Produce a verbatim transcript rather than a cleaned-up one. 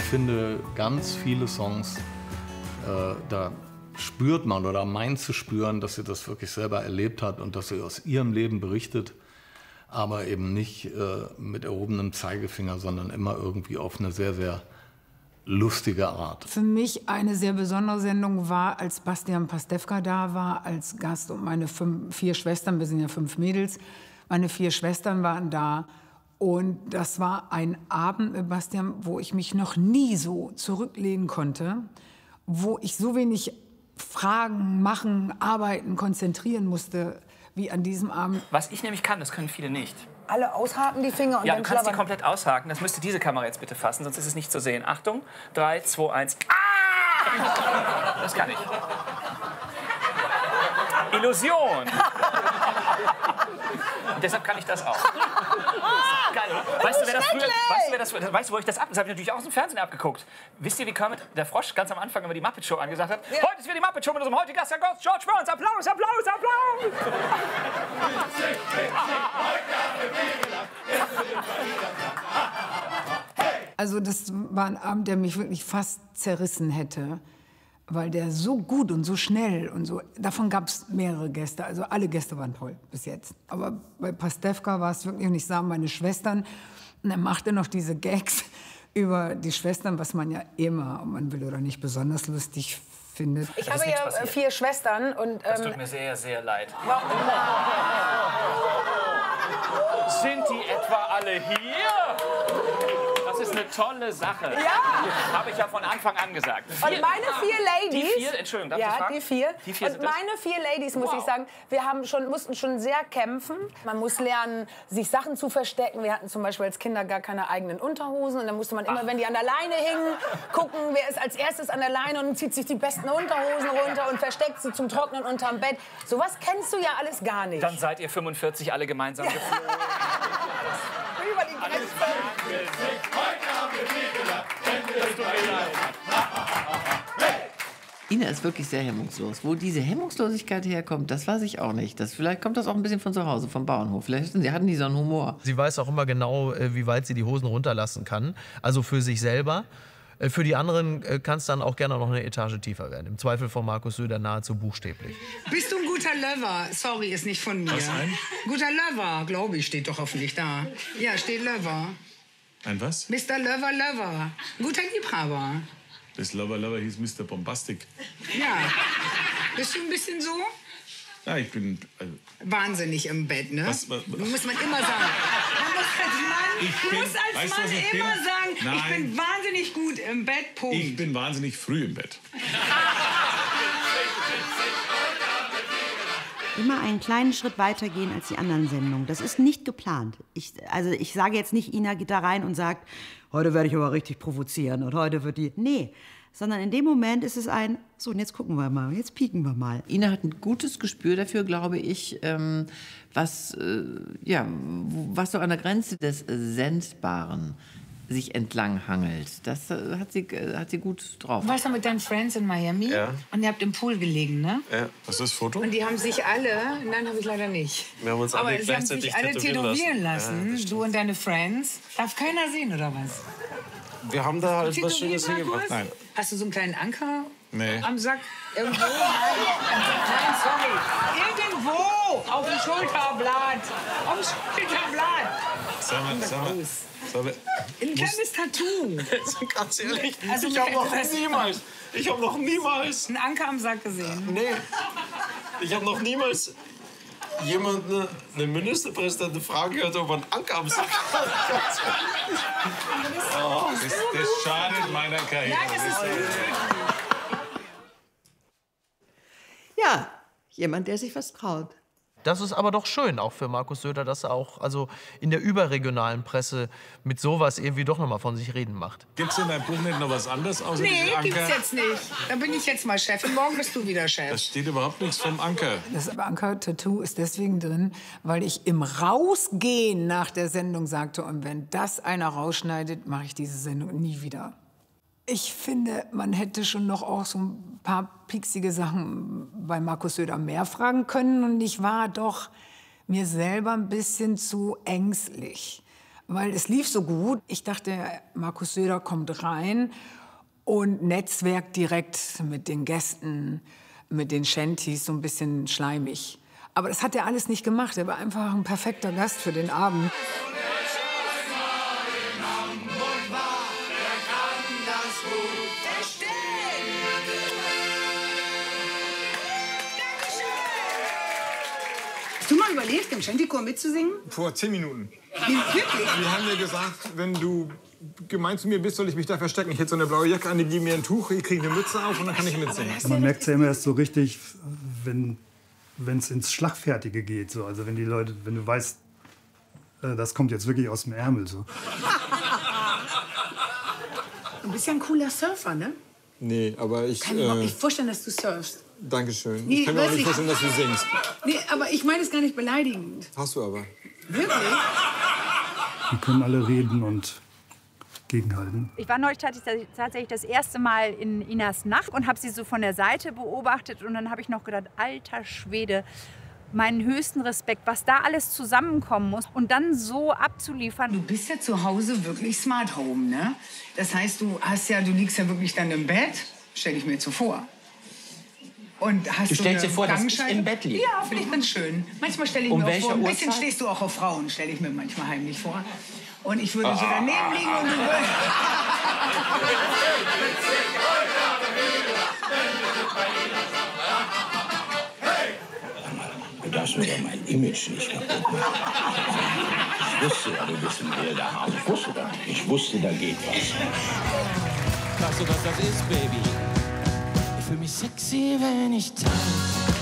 finde, ganz viele Songs, äh, da spürt man oder meint zu spüren, dass sie das wirklich selber erlebt hat und dass sie aus ihrem Leben berichtet, aber eben nicht äh, mit erhobenem Zeigefinger, sondern immer irgendwie auf eine sehr, sehr lustige Art. Für mich eine sehr besondere Sendung war, als Bastian Pastewka da war als Gast und meine fünf, vier Schwestern, wir sind ja fünf Mädels, meine vier Schwestern waren da. Und das war ein Abend mit Bastian, wo ich mich noch nie so zurücklehnen konnte, wo ich so wenig Fragen, machen, arbeiten, konzentrieren musste, wie an diesem Abend. Was ich nämlich kann, das können viele nicht. Alle aushaken die Finger und ja, dann du kannst schlabbern. die komplett aushaken. Das müsste diese Kamera jetzt bitte fassen, sonst ist es nicht zu sehen. Achtung, drei, zwei, eins. Ah! Das kann ich. Illusion. Und deshalb kann ich das auch. Geil, oder? Weißt du, wer das früher, weißt du, wer das, weißt du, wo ich das ab... Das habe ich natürlich auch aus dem Fernsehen abgeguckt. Wisst ihr, wie Kermit, der Frosch, ganz am Anfang immer die Muppet Show angesagt hat? Ja. Heute ist wieder die Muppet Show mit unserem heutigen Gast, Herr Gott, George Burns. Applaus, Applaus, Applaus! Also das war ein Abend, der mich wirklich fast zerrissen hätte, weil der so gut und so schnell und so... Davon gab es mehrere Gäste, also alle Gäste waren toll bis jetzt. Aber bei Pastewka war es wirklich, und ich sah meine Schwestern, und er machte noch diese Gags über die Schwestern, was man ja immer, ob man will oder nicht, besonders lustig findet. Ich habe ja passiert. vier Schwestern und... Ähm, das tut mir sehr, sehr leid. Sind die etwa alle hier? Das ist eine tolle Sache. Ja. Habe ich ja von Anfang an gesagt. Vier, und meine vier Ladies... Die vier, Entschuldigung, darf ja, ich fragen? die vier. Die vier und meine vier Ladies, muss wow. ich sagen, wir haben schon, mussten schon sehr kämpfen. Man muss lernen, sich Sachen zu verstecken. Wir hatten zum Beispiel als Kinder gar keine eigenen Unterhosen. Und dann musste man immer, Ach. wenn die an der Leine hingen, gucken, wer ist als erstes an der Leine und zieht sich die besten Unterhosen runter und versteckt sie zum Trocknen unterm Bett. Sowas kennst du ja alles gar nicht. Dann seid ihr fünfundvierzig alle gemeinsam geflogen. Über die Grenze. Ina ist wirklich sehr hemmungslos. Wo diese Hemmungslosigkeit herkommt, das weiß ich auch nicht. Das, vielleicht kommt das auch ein bisschen von zu Hause, vom Bauernhof. Vielleicht hatten die so einen Humor. Sie weiß auch immer genau, wie weit sie die Hosen runterlassen kann. Also für sich selber. Für die anderen kann es dann auch gerne noch eine Etage tiefer werden. Im Zweifel von Markus Söder nahezu buchstäblich. Bist du ein guter Lover? Sorry, ist nicht von mir. Was ein? Guter Lover, glaube ich, steht doch hoffentlich da. Ja, steht Lover. Ein was? Mister Lover Lover. Guter Liebhaber. Das Lover Lover hieß Mister Bombastic. Ja. Bist du ein bisschen so? Ja, ich bin... Also wahnsinnig im Bett, ne? Was, was, was? Muss man immer sagen. Man muss als Mann, ich du bin, musst als weißt, Mann ich immer bin? sagen, Nein. ich bin wahnsinnig gut im Bett, Punkt. Ich bin wahnsinnig früh im Bett. Immer einen kleinen Schritt weiter gehen als die anderen Sendungen. Das ist nicht geplant. Ich, also ich sage jetzt nicht, Ina geht da rein und sagt, heute werde ich aber richtig provozieren und heute wird die... Nee, sondern in dem Moment ist es ein, so und jetzt gucken wir mal, jetzt pieken wir mal. Ina hat ein gutes Gespür dafür, glaube ich, ähm, was, äh, ja, was so an der Grenze des Sendbaren sich entlang hangelt. Das äh, hat, sie, äh, hat sie gut drauf. Du warst doch mit deinen Friends in Miami ja. und ihr habt im Pool gelegen, ne? Ja. Was ist das Foto? Und die haben sich alle, nein, habe ich leider nicht. Wir haben uns aber alle sie haben sich alle tätowieren lassen, lassen. Ja, du und deine Friends. Darf keiner sehen, oder was? Wir haben da halt was Schönes hingemacht. Nein. Hast du so einen kleinen Anker nee. am Sack? Irgendwo? Nein, sorry. Irgendwo auf dem Schulterblatt. Auf dem Schulterblatt. Sag mal, sag mal. Sag mal. Ein kleines Tattoo. Ganz ehrlich, also ich habe noch niemals, ich habe noch niemals... einen Anker am Sack gesehen? Nee, ich habe noch niemals jemanden, einen Ministerpräsidenten fragen gehört, ob er einen Anker am Sack hat. Oh, das, das schadet meiner Karriere. Nein, das ist ja, jemand, der sich was traut. Das ist aber doch schön, auch für Markus Söder, dass er auch also in der überregionalen Presse mit sowas irgendwie doch noch mal von sich reden macht. Gibt es in deinem Buch nicht noch was anderes außer nee, diesem Anker? Nee, gibt's jetzt nicht. Da bin ich jetzt mal Chef und morgen bist du wieder Chef. Da steht überhaupt nichts vom Anker. Das Anker-Tattoo ist deswegen drin, weil ich im Rausgehen nach der Sendung sagte, und wenn das einer rausschneidet, mache ich diese Sendung nie wieder. Ich finde, man hätte schon noch auch so ein paar pieksige Sachen bei Markus Söder mehr fragen können. Und ich war doch mir selber ein bisschen zu ängstlich. weil es lief so gut. Ich dachte, Markus Söder kommt rein und netzwerkt direkt mit den Gästen, mit den Shanties, so ein bisschen schleimig. Aber das hat er alles nicht gemacht. Er war einfach ein perfekter Gast für den Abend. Hast du mal überlegt, im Shantychor mitzusingen? Vor zehn Minuten. Nee, wirklich? Die haben mir gesagt, wenn du gemein zu mir bist, soll ich mich da verstecken. Ich hätte so eine blaue Jacke an, die geben mir ein Tuch, ich kriege eine Mütze auf und dann kann ich mitsingen. Man merkt es ja immer erst so richtig, wenn es ins Schlagfertige geht. So. Also wenn die Leute, wenn du weißt, äh, das kommt jetzt wirklich aus dem Ärmel. So. Du bist ja ein cooler Surfer, ne? Nee, aber ich... Ich kann mir überhaupt Äh, nicht vorstellen, dass du surfst. Dankeschön. Nee, ich kann mir auch nicht wirklich. vorstellen, dass du singst. Nee, aber ich meine es gar nicht beleidigend. Hast du aber. Wirklich? Die können alle reden und gegenhalten. Ich war neulich tatsächlich das erste Mal in Inas Nacht und habe sie so von der Seite beobachtet. Und dann habe ich noch gedacht, alter Schwede, meinen höchsten Respekt, was da alles zusammenkommen muss. Und dann so abzuliefern. Du bist ja zu Hause wirklich Smart Home, ne? Das heißt, du hast ja, du liegst ja wirklich dann im Bett, stelle ich mir jetzt so vor. Und hast Du stellst eine dir vor, dass ich Gangschaltung? im Bett liege? Ja, finde ich ganz schön. Manchmal stelle ich Um mir auch welche vor, ein bisschen Uhrzeit? stehst du auch auf Frauen, stelle ich mir manchmal heimlich vor. Und ich würde so Ah. daneben liegen und du würdest... Du darfst mir doch mein Image nicht kaputt machen. Ich wusste ja, du bist ein wilder Hase. Ich wusste das. Ich wusste, da geht was. Weißt du, was das ist, Baby? Ich fühle mich sexy, wenn ich tanze.